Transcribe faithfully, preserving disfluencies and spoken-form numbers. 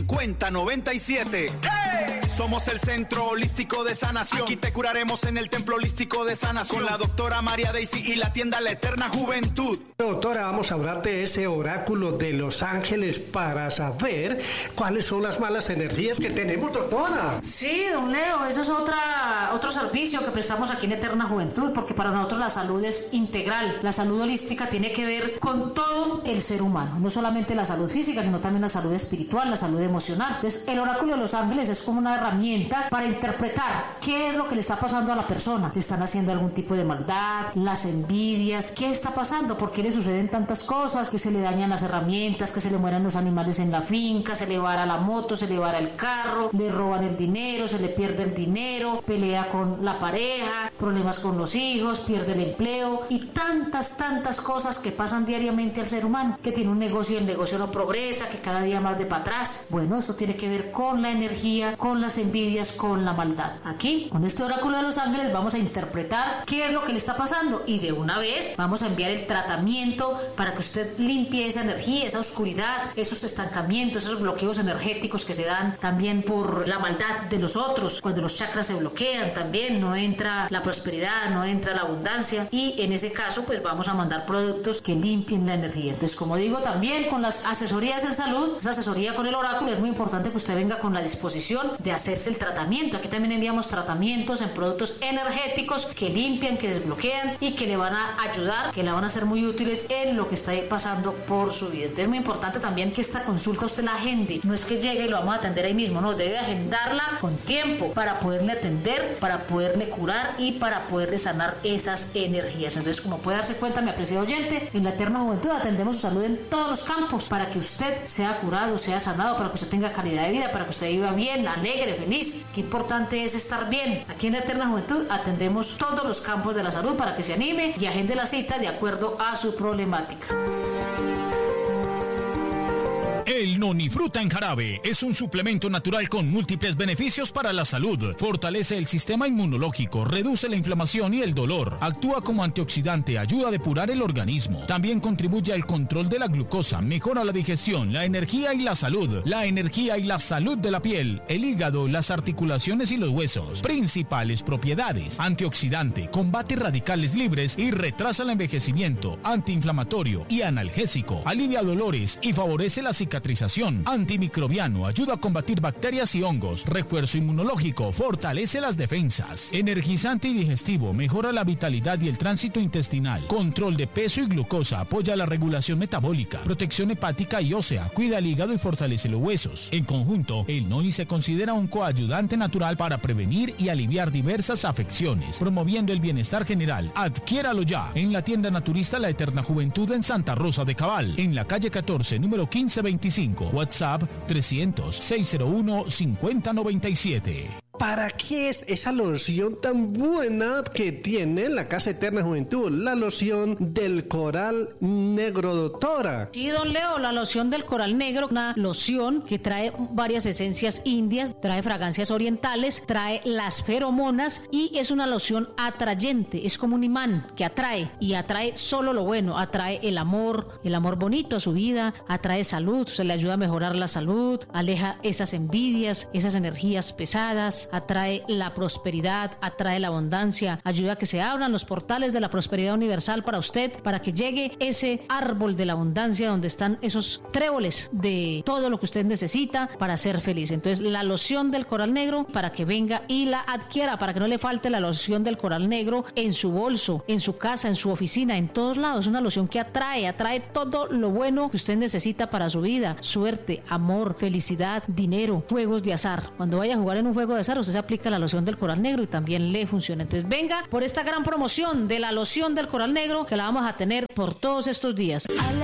cincuenta noventa y siete. ¡Hey! Somos el Centro Holístico de Sanación. Aquí te curaremos en el Templo Holístico de Sanación. Con la doctora María Daisy y la tienda La Eterna Juventud. Doctora, vamos a hablar de ese oráculo de los ángeles para saber cuáles son las malas energías que tenemos, doctora. Sí, don Leo, eso es otra, otro servicio que prestamos aquí en Eterna Juventud, porque para nosotros la salud es integral. La salud holística tiene que ver con todo el ser humano, no solamente la salud física, sino también la salud espiritual, la salud emocional. Entonces, el oráculo de los ángeles es como una herramienta para interpretar qué es lo que le está pasando a la persona. ¿Le están haciendo algún tipo de maldad? ¿Las envidias? ¿Qué está pasando? ¿Por qué le suceden tantas cosas? Que se le dañan las herramientas, que se le mueran los animales en la finca, se le vara la moto, se le vara el carro, le roban el dinero, se le pierde el dinero, pelea con la pareja, problemas con los hijos, pierde el empleo y tantas, tantas cosas que pasan diariamente al ser humano, que tiene un negocio y el negocio no progresa, que cada día más de para atrás. Bueno, esto tiene que ver con la energía, con las envidias, con la maldad. Aquí, con este oráculo de los ángeles, vamos a interpretar qué es lo que le está pasando y de una vez vamos a enviar el tratamiento para que usted limpie esa energía, esa oscuridad, esos estancamientos, esos bloqueos energéticos que se dan también por la maldad de los otros. Cuando los chakras se bloquean también no entra la prosperidad, no entra la abundancia y en ese caso pues vamos a mandar productos que limpien la energía. Entonces, como digo, también con las asesorías en salud, esa asesoría con el oráculo, es muy importante que usted venga con la disposición de hacerse el tratamiento. Aquí también enviamos tratamientos en productos energéticos que limpian, que desbloquean y que le van a ayudar, que le van a ser muy útiles en lo que está pasando por su vida. Entonces es muy importante también que esta consulta usted la agende. No es que llegue y lo vamos a atender ahí mismo, no, debe agendarla con tiempo para poderle atender, para poderle curar y para poderle sanar esas energías. Entonces, como puede darse cuenta, mi apreciado oyente, en la Eterna Juventud atendemos su salud en todos los campos para que usted sea curado, sea sanado, para que usted tenga calidad de vida, para que usted viva bien, alegre, feliz. Qué importante es estar bien. Aquí en la Eterna Juventud atendemos todos los campos de la salud para que se anime y agende la cita de acuerdo a su problemática. El Nonifruta en jarabe es un suplemento natural con múltiples beneficios para la salud. Fortalece el sistema inmunológico, reduce la inflamación y el dolor. Actúa como antioxidante, ayuda a depurar el organismo. También contribuye al control de la glucosa, mejora la digestión, la energía y la salud. La energía y la salud de la piel, el hígado, las articulaciones y los huesos. Principales propiedades: antioxidante, combate radicales libres y retrasa el envejecimiento, antiinflamatorio y analgésico. Alivia dolores y favorece la cicatrización. Antimicrobiano, ayuda a combatir bacterias y hongos. Refuerzo inmunológico, fortalece las defensas. Energizante y digestivo, mejora la vitalidad y el tránsito intestinal. Control de peso y glucosa, apoya la regulación metabólica. Protección hepática y ósea, cuida el hígado y fortalece los huesos. En conjunto, el Noni se considera un coayudante natural para prevenir y aliviar diversas afecciones, promoviendo el bienestar general. Adquiéralo ya en la tienda naturista La Eterna Juventud en Santa Rosa de Cabal, en la calle catorce, número quince veinticinco. WhatsApp trescientos, seiscientos uno, cincuenta noventa y siete. ¿Para qué es esa loción tan buena que tiene la Casa Eterna Juventud? La loción del coral negro, doctora. Sí, don Leo, la loción del coral negro, una loción que trae varias esencias indias, trae fragancias orientales, trae las feromonas y es una loción atrayente, es como un imán que atrae y atrae solo lo bueno, atrae el amor, el amor bonito a su vida, atrae salud, se le ayuda a mejorar la salud, aleja esas envidias, esas energías pesadas, atrae la prosperidad, atrae la abundancia, ayuda a que se abran los portales de la prosperidad universal para usted, para que llegue ese árbol de la abundancia donde están esos tréboles de todo lo que usted necesita para ser feliz. Entonces, la loción del coral negro, para que venga y la adquiera, para que no le falte la loción del coral negro en su bolso, en su casa, en su oficina, en todos lados. Es una loción que atrae, atrae todo lo bueno que usted necesita para su vida: suerte, amor, felicidad, dinero, juegos de azar. Cuando vaya a jugar en un juego de azar, usted se aplica la loción del coral negro y también le funciona. Entonces, venga por esta gran promoción de la loción del coral negro, que la vamos a tener por todos estos días.